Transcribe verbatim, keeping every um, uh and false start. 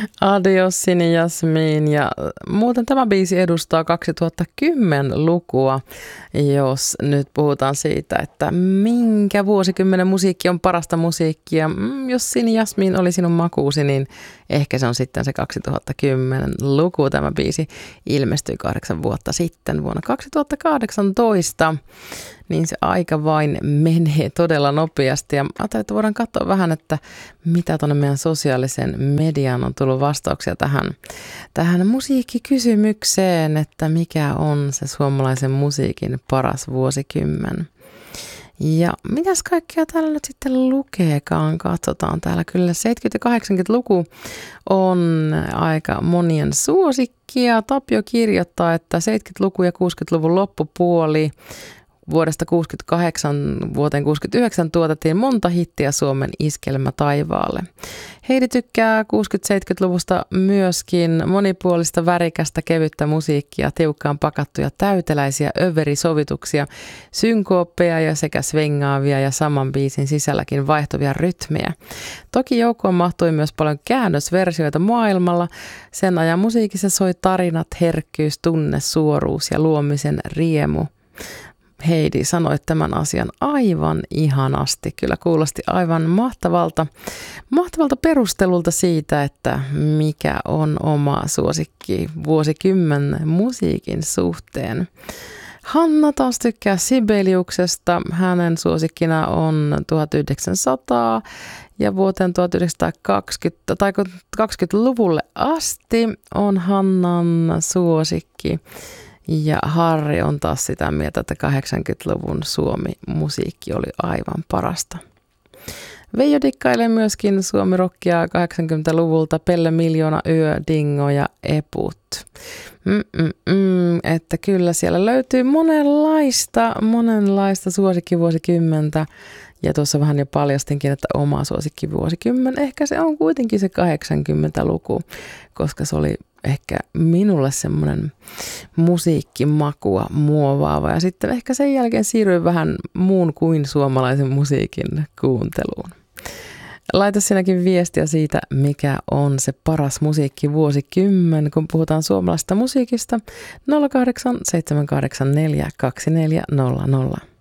Adios Sini Jasmin, ja muuten tämä biisi edustaa kaksituhattakymmenen-lukua, jos nyt puhutaan siitä, että minkä vuosikymmenen musiikki on parasta musiikkia. Jos Sini Jasmin oli sinun makuusi, niin ehkä se on sitten se kaksituhattakymmenen-luku. Tämä biisi ilmestyi kahdeksan vuotta sitten vuonna kaksituhattakahdeksantoista. Niin se aika vain menee todella nopeasti. Ja ajattelin, että voidaan katsoa vähän, että mitä tuonne meidän sosiaalisen median on tullut vastauksia tähän, tähän musiikkikysymykseen, että mikä on se suomalaisen musiikin paras vuosikymmen. Ja mitäs kaikkea täällä nyt sitten lukeekaan? Katsotaan täällä. Kyllä seitsemänkymmentä- ja kahdeksankymmentäluku on aika monien suosikkia. Tapio kirjoittaa, että seitsemänkymmentäluku ja kuusikymmentäluvun loppupuoli vuodesta kuusikymmentäkahdeksan vuoteen kuusikymmentäyhdeksän tuotettiin monta hittiä Suomen iskelmä taivaalle. Heidi tykkää kuusikymmentä-seitsemänkymmentäluvusta myöskin monipuolista, värikästä, kevyttä musiikkia, tiukkaan pakattuja täyteläisiä överisovituksia, synkooppeja ja sekä svengaavia ja saman biisin sisälläkin vaihtuvia rytmejä. Toki joukkoon mahtui myös paljon käännösversioita maailmalla. Sen ajan musiikissa soi tarinat, herkkyys, tunne, suoruus ja luomisen riemu. Heidi sanoi tämän asian aivan ihanasti. Kyllä kuulosti aivan mahtavalta, mahtavalta perustelulta siitä, että mikä on oma suosikki vuosikymmen musiikin suhteen. Hanna taas tykkää Sibeliuksesta. Hänen suosikkina on tuhatyhdeksänsataa ja vuoteen tuhatyhdeksänsataakaksikymmentä tai kaksikymmentäluvulle asti on Hannan suosikki. Ja Harri on taas sitä mieltä, että kahdeksankymmentäluvun Suomi-musiikki oli aivan parasta. Veijo dikkailee myöskin suomirockia kahdeksankymmentäluvulta, Pelle Miljoona, Yö, Dingo ja Eput. Mm-mm-mm, että kyllä siellä löytyy monenlaista, monenlaista suosikkivuosikymmentä. Ja tuossa vähän jo paljastinkin, että oma suosikkivuosikymmen, ehkä se on kuitenkin se kahdeksankymmentäluku, koska se oli ehkä minulle semmoinen musiikkimakua muovaava. Ja sitten ehkä sen jälkeen siirryin vähän muun kuin suomalaisen musiikin kuunteluun. Laita sinäkin viestiä siitä, mikä on se paras musiikkivuosikymmen, kun puhutaan suomalaisesta musiikista. nolla kahdeksan seitsemän kahdeksan neljä kaksi neljä nolla nolla.